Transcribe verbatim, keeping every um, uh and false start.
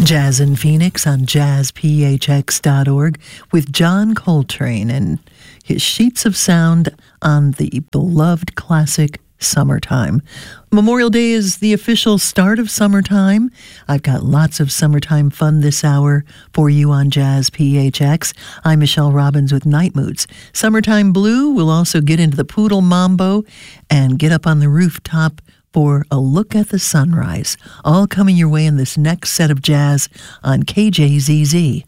Jazz in Phoenix on jazz p h x dot org with John Coltrane and his sheets of sound on the beloved classic Summertime. Memorial Day is the official start of summertime. I've got lots of summertime fun this hour for you on Jazz P H X. I'm Michelle Robbins with Night Moods. Summertime Blue will also get into the Poodle Mambo and get up on the rooftop for a look at the sunrise. All coming your way in this next set of jazz on K J Z Z.